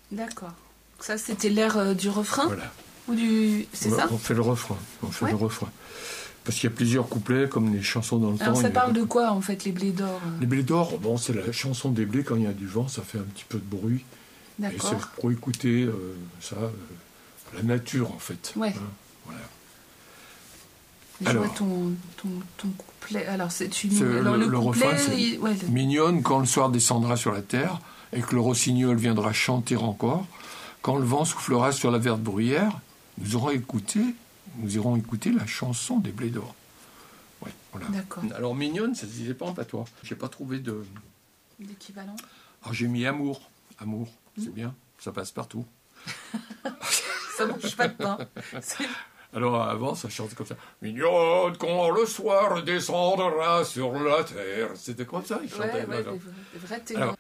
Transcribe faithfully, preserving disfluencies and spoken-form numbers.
D'accord. Ça, c'était l'air euh, du refrain. Voilà. Ou du... C'est on, ça On fait le refrain. On fait ouais. le refrain. Parce qu'il y a plusieurs couplets, comme les chansons dans le Alors, temps. ça parle a... de quoi, en fait, les blés d'or euh... Les blés d'or, bon, c'est la chanson des blés. Quand il y a du vent, ça fait un petit peu de bruit. D'accord. Et c'est pour écouter euh, ça, euh, la nature, en fait. Ouais. Hein, voilà. Je Alors, vois ton, ton, ton couplet. Alors, c'est, tu... c'est Alors, le, le, le couplet, refrain, c'est il... ouais, le... mignonne quand le soir descendra sur la terre et que le rossignol viendra chanter encore. Quand le vent soufflera sur la verte bruyère, nous aurons écouté, nous irons écouter la chanson des blés d'or. Ouais, voilà. D'accord. Alors mignonne, ça se disait pas en patois. J'ai pas trouvé de d'équivalent. Alors j'ai mis amour, amour, mmh. C'est bien, ça passe partout. Ça mange pas de pain. C'est... Alors avant, ça chantait comme ça. Mignonne, quand le soir descendra sur la terre. C'était comme ça, il chantait. Ouais, ouais, des vrais, des vrais ténors.